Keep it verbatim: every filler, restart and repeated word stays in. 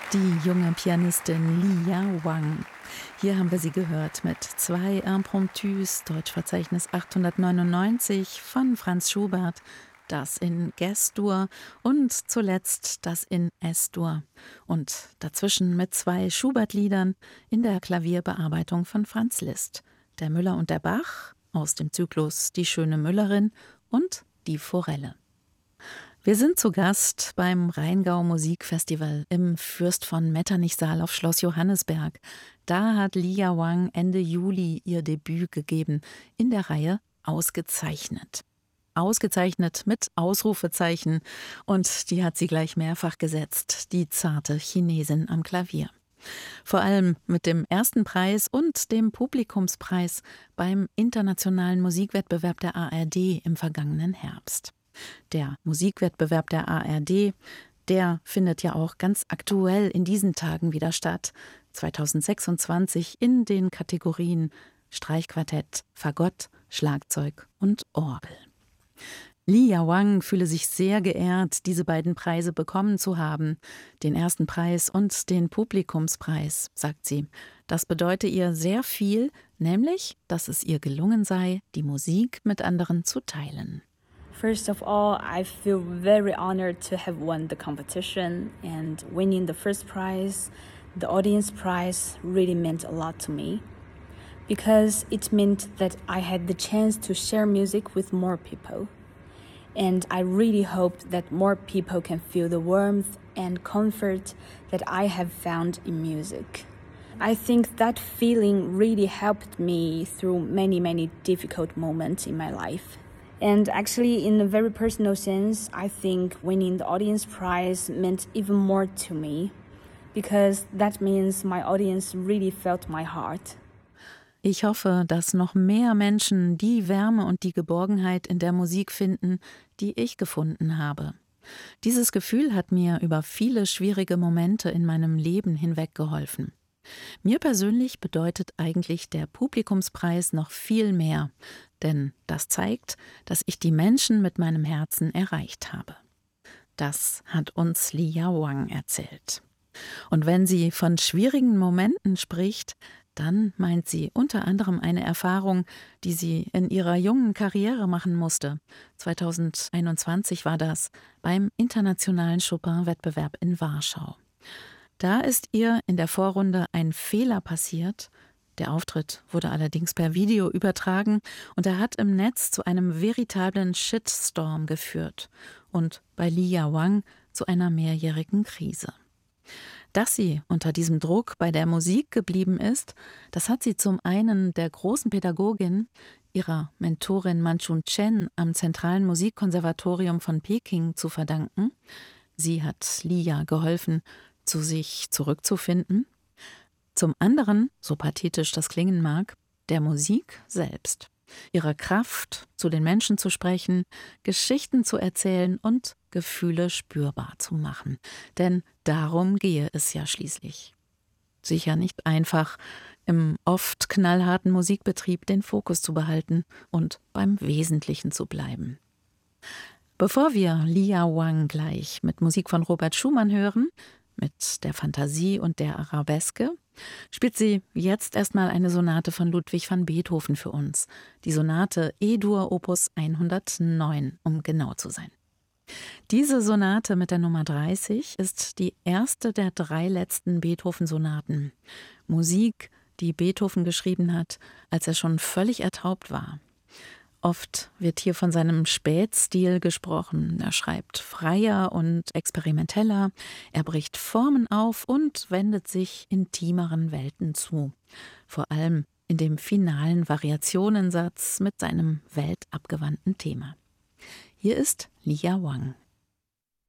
Die junge Pianistin Lia Wang. Hier haben wir sie gehört mit zwei Impromptus, Deutschverzeichnis achthundertneunundneunzig von Franz Schubert, das in Ges-Dur und zuletzt das in Es-Dur. Und dazwischen mit zwei Schubert-Liedern in der Klavierbearbeitung von Franz Liszt. Der Müller und der Bach aus dem Zyklus Die schöne Müllerin und Die Forelle. Wir sind zu Gast beim Rheingau Musikfestival im Fürst von Metternich-Saal auf Schloss Johannisberg. Da hat Lia Wang Ende Juli ihr Debüt gegeben in der Reihe Ausgezeichnet. Ausgezeichnet mit Ausrufezeichen, und die hat sie gleich mehrfach gesetzt, die zarte Chinesin am Klavier. Vor allem mit dem ersten Preis und dem Publikumspreis beim internationalen Musikwettbewerb der A R D im vergangenen Herbst. Der Musikwettbewerb der A R D, der findet ja auch ganz aktuell in diesen Tagen wieder statt. zweitausendsechsundzwanzig in den Kategorien Streichquartett, Fagott, Schlagzeug und Orgel. Lia Wang fühle sich sehr geehrt, diese beiden Preise bekommen zu haben. Den ersten Preis und den Publikumspreis, sagt sie. Das bedeute ihr sehr viel, nämlich, dass es ihr gelungen sei, die Musik mit anderen zu teilen. First of all, I feel very honored to have won the competition, and winning the first prize, the audience prize, really meant a lot to me because it meant that I had the chance to share music with more people. And I really hope that more people can feel the warmth and comfort that I have found in music. I think that feeling really helped me through many, many difficult moments in my life. And actually, in a very personal sense, I think winning the audience prize meant even more to me, because that means my audience really felt my heart. Ich hoffe, dass noch mehr Menschen die Wärme und die Geborgenheit in der Musik finden, die ich gefunden habe. Dieses Gefühl hat mir über viele schwierige Momente in meinem Leben hinweg geholfen. Mir persönlich bedeutet eigentlich der Publikumspreis noch viel mehr, denn das zeigt, dass ich die Menschen mit meinem Herzen erreicht habe. Das hat uns Lia Wang erzählt. Und wenn sie von schwierigen Momenten spricht, dann meint sie unter anderem eine Erfahrung, die sie in ihrer jungen Karriere machen musste. zweitausendeinundzwanzig war das beim internationalen Chopin-Wettbewerb in Warschau. Da ist ihr in der Vorrunde ein Fehler passiert. Der Auftritt wurde allerdings per Video übertragen und er hat im Netz zu einem veritablen Shitstorm geführt und bei Lia Wang zu einer mehrjährigen Krise. Dass sie unter diesem Druck bei der Musik geblieben ist, das hat sie zum einen der großen Pädagogin, ihrer Mentorin Manchun Chen am Zentralen Musikkonservatorium von Peking zu verdanken. Sie hat Lia geholfen, zu sich zurückzufinden. Zum anderen, so pathetisch das klingen mag, der Musik selbst. Ihrer Kraft, zu den Menschen zu sprechen, Geschichten zu erzählen und Gefühle spürbar zu machen. Denn darum gehe es ja schließlich. Sicher nicht einfach, im oft knallharten Musikbetrieb den Fokus zu behalten und beim Wesentlichen zu bleiben. Bevor wir Lia Wang gleich mit Musik von Robert Schumann hören, mit der Fantasie und der Arabeske, spielt sie jetzt erstmal eine Sonate von Ludwig van Beethoven für uns. Die Sonate E-Dur Opus hundertneun, um genau zu sein. Diese Sonate mit der Nummer dreißig ist die erste der drei letzten Beethoven-Sonaten. Musik, die Beethoven geschrieben hat, als er schon völlig ertaubt war. Oft wird hier von seinem Spätstil gesprochen. Er schreibt freier und experimenteller, er bricht Formen auf und wendet sich intimeren Welten zu. Vor allem in dem finalen Variationensatz mit seinem weltabgewandten Thema. Hier ist Lia Wang.